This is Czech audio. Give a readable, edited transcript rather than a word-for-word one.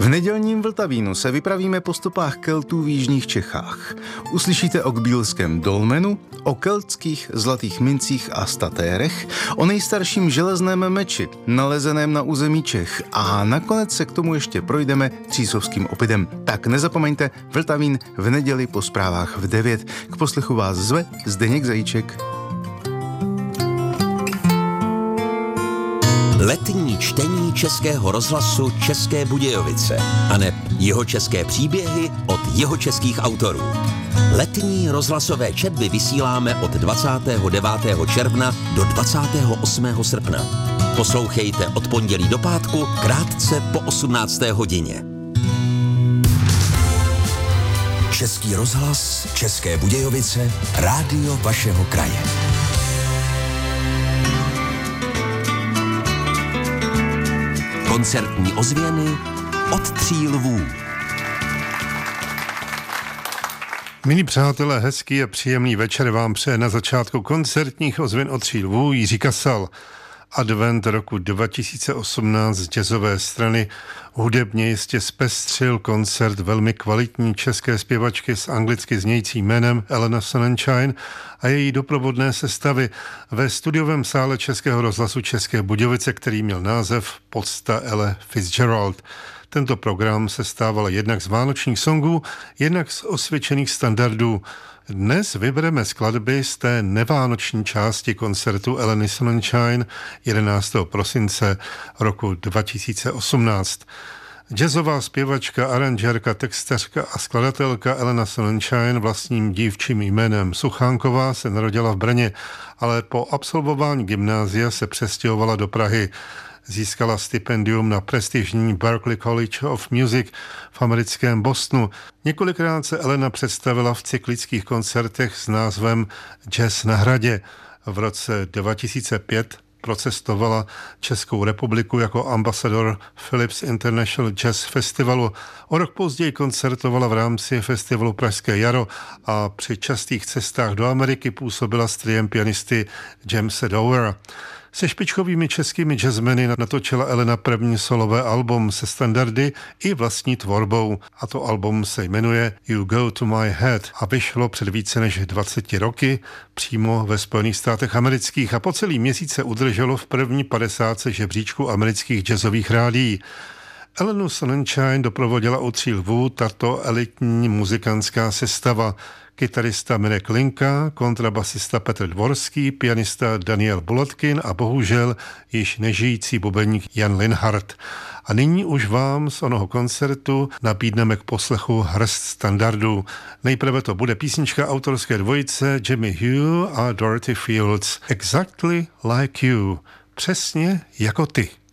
V nedělním Vltavínu se vypravíme po stopách Keltů v jižních Čechách. Uslyšíte o kbílském dolmenu, o keltských zlatých mincích a statérech, o nejstarším železném meči, nalezeném na území Čech a nakonec se k tomu ještě projdeme Třísovským opidem. Tak nezapomeňte, Vltavín v neděli po zprávách v 9. K poslechu vás zve Zdeněk Zajíček. Letní čtení Českého rozhlasu České Budějovice aneb jihočeské příběhy od jihočeských autorů. Letní rozhlasové četby vysíláme od 29. června do 28. srpna. Poslouchejte od pondělí do pátku krátce po 18. hodině. Český rozhlas, České Budějovice, rádio vašeho kraje. Koncertní ozvěny od Tří lvů. Milí přátelé, hezký a příjemný večer vám přeje na začátku koncertních ozvěn od Tří lvů Jiří Kasal. Advent roku 2018 z jazzové strany hudebně jistě zpestřil koncert velmi kvalitní české zpěvačky s anglicky znějícím jménem Elena Sonnenschein a její doprovodné sestavy ve studiovém sále Českého rozhlasu České Budějovice, který měl název Podsta Ella Fitzgerald. Tento program se stával jednak z vánočních songů, jednak z osvědčených standardů. Dnes vybereme skladby z té nevánoční části koncertu Eleny Sonnenschein 11. prosince roku 2018. Jazzová zpěvačka, aranžérka, textařka a skladatelka Elena Sonnenschein vlastním dívčím jménem Suchánková se narodila v Brně, ale po absolvování gymnázia se přestěhovala do Prahy. Získala stipendium na prestižní Berklee College of Music v americkém Bostonu. Několikrát se Elena představila v cyklických koncertech s názvem Jazz na hradě. V roce 2005 procestovala Českou republiku jako ambasador Philips International Jazz Festivalu. O rok později koncertovala v rámci festivalu Pražské jaro a při častých cestách do Ameriky působila s triem pianisty Jamese Dowera. Se špičkovými českými jazzmeny natočila Elena první solové album se standardy i vlastní tvorbou. A to album se jmenuje You Go to My Head a vyšlo před více než 20 roky přímo ve Spojených státech amerických a po celý měsíc se udrželo v první 50 žebříčku amerických jazzových rádií. Elenu Sonnenschein doprovodila u Tří lvů tato elitní muzikantská sestava. Kytarista Mirek Linka, kontrabasista Petr Dvorský, pianista Daniel Bulotkin a bohužel již nežijící bubeník Jan Linhart. A nyní už vám z onoho koncertu nabídneme k poslechu hrst standardů. Nejprve to bude písnička autorské dvojice Jimmy Hugh a Dorothy Fields. Exactly like you. Přesně jako ty.